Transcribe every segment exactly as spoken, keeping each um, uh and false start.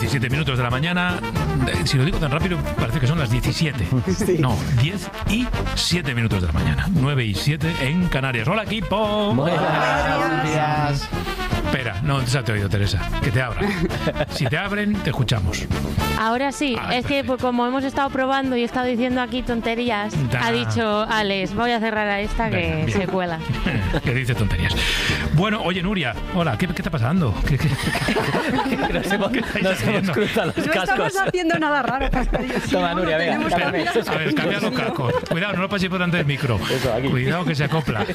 diecisiete minutos de la mañana. Si lo digo tan rápido, parece que son las diecisiete. Sí. No, diez y siete minutos de la mañana. nueve y siete en Canarias. Hola, equipo. Buenos días. Espera, no se te ha oído, Teresa. Que te abran. Si te abren, te escuchamos. Ahora sí, ah, es que pues, como hemos estado probando y he estado diciendo aquí tonterías, da. ha dicho Alex, voy a cerrar a esta que Venga, se cuela. Que dice tonterías. Bueno, oye, Nuria, hola, ¿qué, qué está pasando? ¿Qué, qué, qué, qué, nos hemos, nos hemos cruzado los no cascos. No estamos haciendo nada raro. Toma, no, Nuria, venga. Espera, a ver, cambia los cascos. Cuidado, no lo paséis por delante del micro. Eso, aquí. Cuidado que se acopla.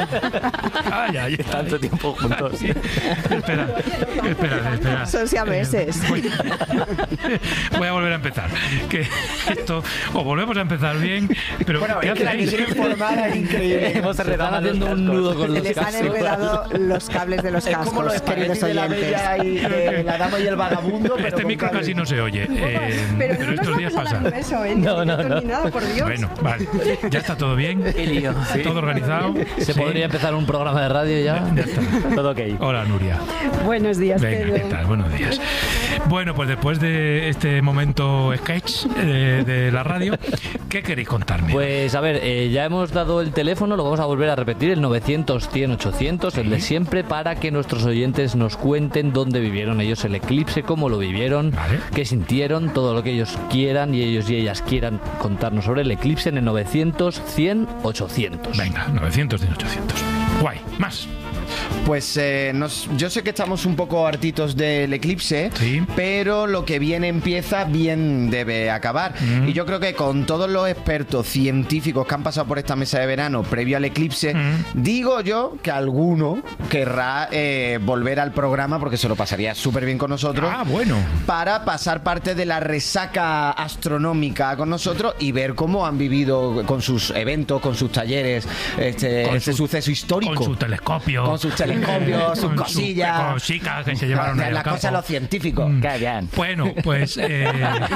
Ay, ay, tanto tiempo juntos. Sí. Espera, espera, espera. Son siameses. Eh, voy, voy a volver a empezar. Que esto, o volvemos a empezar bien, pero bueno, ¿qué hacéis? Es increíble. Hemos arreglado haciendo un nudo con los Les cascos. han enredado los cables de los es cascos, como los queridos de la oyentes. bella y de la dama y el vagabundo. Pero este micro casi no se oye, eh, pero, pero no estos días pasa. Eso, ¿eh? No, no, no. Ni nada, por Dios. Bueno, vale. ¿Ya está todo bien? Qué lío. ¿Sí? ¿Todo organizado? ¿Se ¿Sí? podría empezar un programa de radio ya? Ya está. Todo ok. Hola, Nuria. Buenos días, Venga, Pedro. ¿qué tal? Buenos días. Bueno, pues después de este momento sketch de, de la radio, ¿qué queréis contarme? Pues a ver, eh, ya hemos dado el teléfono, lo vamos a volver a repetir, el novecientos, cien, ochocientos, ¿sí? El de siempre, para que nuestros oyentes nos cuenten dónde vivieron ellos el eclipse, cómo lo vivieron, vale. qué sintieron, todo lo que ellos quieran y ellos y ellas quieran contarnos sobre el eclipse en el novecientos, cien, ochocientos. Venga, novecientos, cien, ochocientos. Guay, más. Pues eh, nos, yo sé que estamos un poco hartitos del eclipse, sí. pero lo que bien empieza, bien debe acabar. Mm. Y yo creo que con todos los expertos científicos que han pasado por esta mesa de verano previo al eclipse, mm. digo yo que alguno querrá eh, volver al programa porque se lo pasaría súper bien con nosotros. Ah, bueno. Para pasar parte de la resaca astronómica con nosotros y ver cómo han vivido con sus eventos, con sus talleres, este, con este su, suceso histórico. Con su telescopio. Con sus telescopios, sus cosillas. Sus cositas que se llevaron a al las campo. cosas de los científicos. Mm. Qué bien. Bueno, pues... Eh...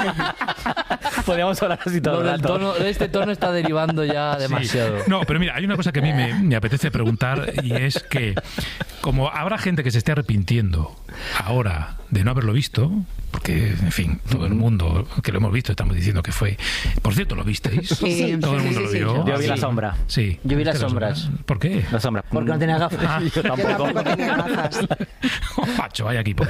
Podríamos hablar así todo no, el tono, Este tono está derivando ya demasiado. Sí. No, pero mira, hay una cosa que a mí me, me apetece preguntar y es que como habrá gente que se esté arrepintiendo ahora de no haberlo visto, porque, en fin, todo el mundo que lo hemos visto estamos diciendo que fue... Por cierto, ¿lo visteis? Sí, todo el mundo sí, sí, lo vio. Yo vi sí. la sombra. Sí. Yo vi las sombras. ¿Por qué? La sombra. Porque no tenía gafas. Ah, yo tampoco. Yo tampoco tenía gafas. Oh, macho, vaya equipo.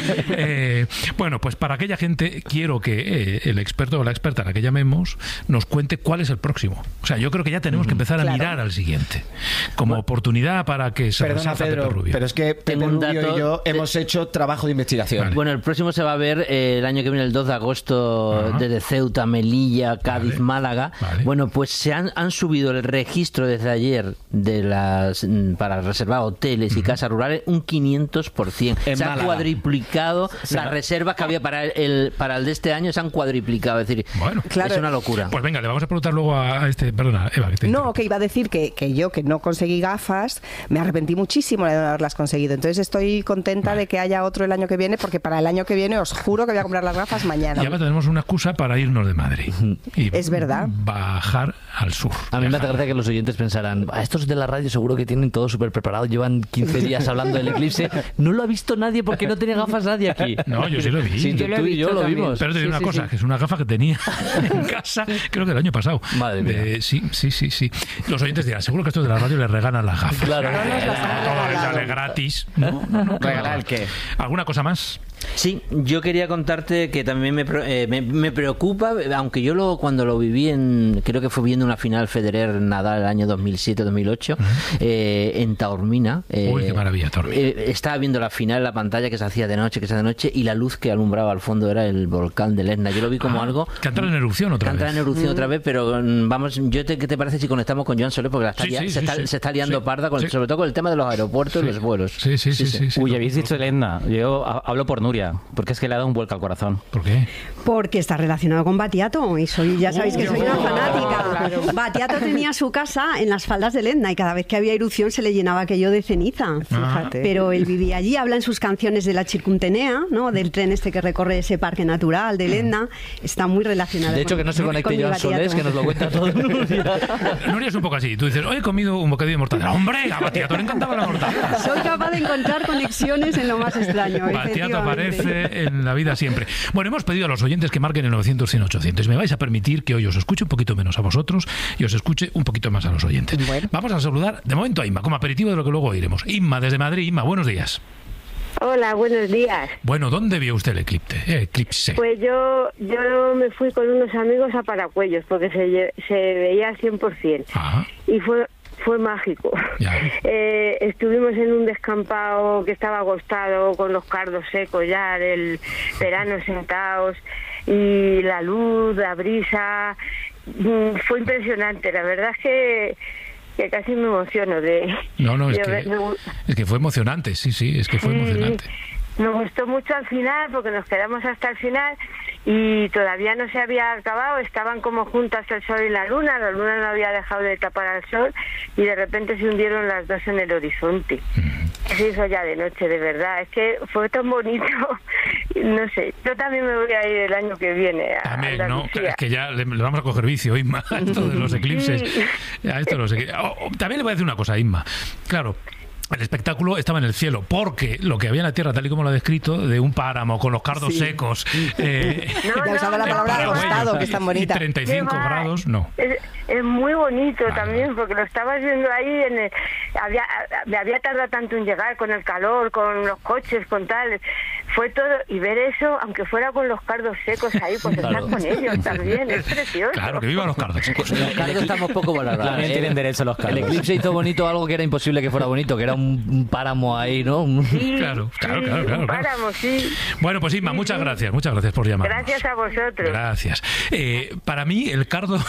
Eh, bueno, pues para aquella gente quiero que eh, el experto o la experta a la que llamemos nos cuente cuál es el próximo. O sea, yo creo que ya tenemos que empezar a claro. mirar al siguiente como bueno, oportunidad para que se Perdona, Pedro, Pepe Rubio. Pero es que Pepe Rubio y yo hemos hecho trabajo de investigación. Vale. Bueno, el próximo se va a ver eh, el año que viene, el dos de agosto, Ajá. desde Ceuta, Melilla, Cádiz, vale. Málaga. Vale. Bueno, pues se han, han subido el registro desde ayer de las para reservar hoteles y uh-huh. casas rurales un quinientos por ciento. En se Málaga. Han cuadriplicado sí. las reservas que había para el para el de este año, se han cuadriplicado. Es decir, bueno, claro. es una locura. Pues venga, le vamos a preguntar luego a este... Perdona, Eva. Que te no, que iba a decir que, que yo, que no conseguí gafas, me arrepentí muchísimo de no haberlas conseguido. Entonces estoy contenta vale. de que haya otro el año que viene, porque para el año que viene os juro que voy a comprar las gafas mañana. Y ahora tenemos una excusa para irnos de Madrid. Y es verdad. Bajar al sur. A mí viajar. me hace gracia que los oyentes pensarán, estos de la radio seguro que tienen todo súper preparado, llevan quince días hablando del eclipse. No lo ha visto nadie porque no tenía gafas nadie aquí. No, yo sí lo vi. Sí, yo tú lo y yo lo vimos. Pero te digo sí, una sí, cosa, sí. que es una gafa que tenía en casa, creo que el año pasado. Madre mía. De, sí, sí, sí, sí. Los oyentes dirán, seguro que estos de la radio les regalan las gafas. Claro. No, todo les sale gratis. No, no, no. ¿Regalar qué? ¿Alguna cosa más? Sí, yo quería contarte que también me, eh, me, me preocupa, aunque yo lo cuando lo viví en, creo que fue viendo una final Federer-Nadal el año dos mil siete dos mil ocho, uh-huh. eh, en Taormina. Eh, Uy, qué maravilla, Taormina. Eh, estaba viendo la final en la pantalla que se hacía de noche, que se hacía de noche, y la luz que alumbraba al fondo era el volcán del Etna. Yo lo vi como ah, algo... Que entra en erupción otra que vez. entra en erupción uh-huh. otra vez, pero vamos, yo te, ¿qué te parece si conectamos con Joan Soler? Porque la está sí, ya, sí, se, sí, está, sí, se está liando sí, parda, con, sí. sobre todo con el tema de los aeropuertos sí. y los vuelos. Sí, sí, sí. sí, sí, sí Uy, habéis dicho el Etna. Yo hablo por Nuria, porque es que le ha dado un vuelco al corazón. ¿Por qué? Porque está relacionado con Battiato y soy, ya sabéis que soy una fanática. Claro. Battiato tenía su casa en las faldas del Etna y cada vez que había erupción se le llenaba aquello de ceniza. Fíjate. Pero él vivía allí, habla en sus canciones de la Circuntenea, ¿no? Del tren este que recorre ese parque natural del Etna. Está muy relacionado. De hecho, con, que no se conecte Joan Solés, que nos lo cuenta todo. Nuria es un poco así. Tú dices, hoy he comido un bocadillo de mortadela. ¡Hombre! A Battiato le encantaba la mortadela. Soy capaz de encontrar conexiones en lo más extraño. Battiato aparece en la vida siempre. Bueno, hemos pedido a los oyentes que marquen el novecientos, cien, ochocientos. Me vais a permitir que hoy os escuche un poquito menos a vosotros y os escuche un poquito más a los oyentes. Bueno. Vamos a saludar de momento a Inma, como aperitivo de lo que luego oiremos. Inma, desde Madrid. Inma, buenos días. Hola, buenos días. Bueno, ¿dónde vio usted el eclipse? El eclipse. Pues yo yo me fui con unos amigos a Paracuellos porque se, se veía al cien por ciento. Ajá. Y fue fue mágico. Eh, estuvimos en un descampado que estaba agostado con los cardos secos ya del verano sentados y la luz, la brisa. Fue impresionante. La verdad es que que casi me emociono de... No, no, es, de, que, de, es que fue emocionante, sí, sí, es que fue sí, emocionante. Me gustó mucho al final porque nos quedamos hasta el final y todavía no se había acabado, estaban como juntas el sol y la luna, la luna no había dejado de tapar al sol y de repente se hundieron las dos en el horizonte. Mm. Se hizo ya de noche, de verdad, es que fue tan bonito, no sé, yo también me voy a ir el año que viene a También, no, es que ya le, le vamos a coger vicio, Inma, a esto de los eclipses. Sí. A esto de los eclipses. Oh, oh, también le voy a decir una cosa, Inma, claro. El espectáculo estaba en el cielo, porque lo que había en la tierra, tal y como lo ha descrito, de un páramo con los cardos sí. secos, eh, no, no, usaba la palabra acostado, que es tan bonita. Y treinta y cinco grados, no. Es, es muy bonito vale. también, porque lo estabas viendo ahí, en el, había, había tardado tanto en llegar con el calor, con los coches, con tal, fue todo, y ver eso, aunque fuera con los cardos secos ahí, pues claro. estar con ellos también, es precioso. Claro, que vivan los cardos secos. Los cardos estamos poco valorados. También tienen derecho los cardos. El eclipse hizo bonito algo que era imposible que fuera bonito, que era un, un páramo ahí, ¿no? Sí, claro, claro, sí, claro, claro. Un páramo, sí. Bueno, pues Inma, sí, muchas sí. gracias, muchas gracias por llamarnos. Gracias a vosotros. Gracias. Eh, para mí, el cardo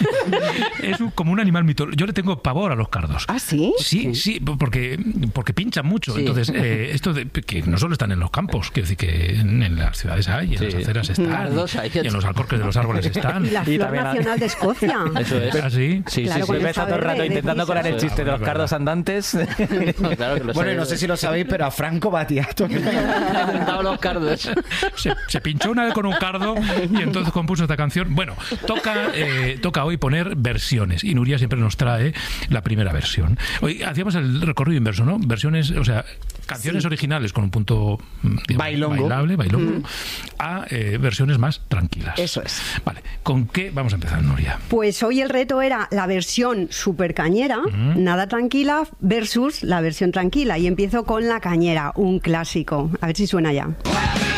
es un, como un animal mitológico. Yo le tengo pavor a los cardos. ¿Ah, sí? Sí, sí, porque, porque pinchan mucho. Sí. Entonces, eh, esto de, que no solo están en los campos, quiero decir que en, en las ciudades hay, en sí. las aceras están, cardos, y, y en los alcorques de los árboles están. Y la flor y nacional hay... de Escocia. Eso es. ¿Ah, sí? Sí, claro, sí, sí. Me está todo el rato intentando colar el chiste de los cardos andantes. No, claro que lo bueno, no sé si lo sabéis, pero a Franco Battiato le inventaba los cardos. Se, se pinchó una vez con un cardo y entonces compuso esta canción. Bueno, toca, eh, toca hoy poner versiones y Nuria siempre nos trae la primera versión. Hoy hacíamos el recorrido inverso, ¿no? Versiones, o sea, canciones sí. originales con un punto digamos, bailongo. bailable, bailongo, mm. a eh, versiones más tranquilas. Eso es. Vale, ¿con qué vamos a empezar, Nuria? Pues hoy el reto era la versión super cañera, mm. nada tranquila, versus la versión tranquila. Y empiezo con La Cañera, un clásico. A ver si suena ya.